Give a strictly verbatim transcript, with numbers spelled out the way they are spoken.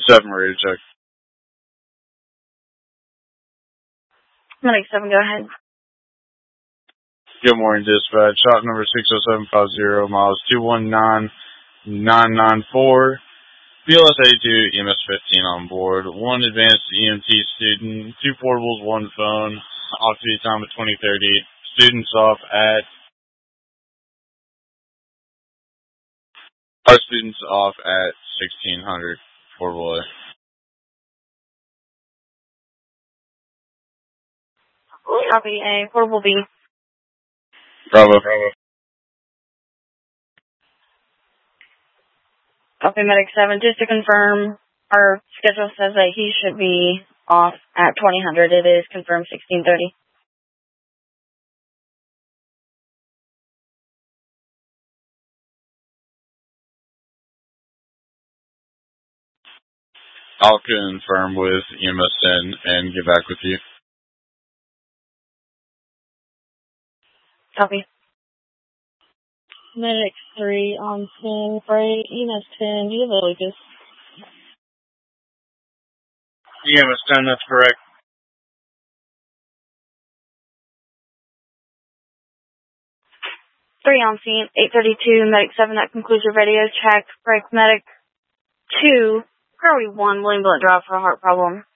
seven, ready to check. Medic seven, go ahead. Good morning, dispatch. Shot number six oh seven five zero, miles two one nine nine nine four. B L S eighty-two, E M S fifteen on board. One advanced E M T student, two portables, one phone. Off-duty time at twenty thirty. Students off at... Our students off at sixteen hundred. Portable A. Copy A. Portable B. Bravo. Bravo. Copy Medic seven. Just to confirm, our schedule says that he should be off at twenty hundred. It is confirmed sixteen thirty. I'll confirm with E M S N and get back with you. Copy. Medic three on ten, Freight, E M S ten, do you have a Lucas? E M S ten, that's correct. three on scene, eight thirty-two, Medic seven, that concludes your radio check. Break Medic two, Priority one, William Blunt Drive for a heart problem.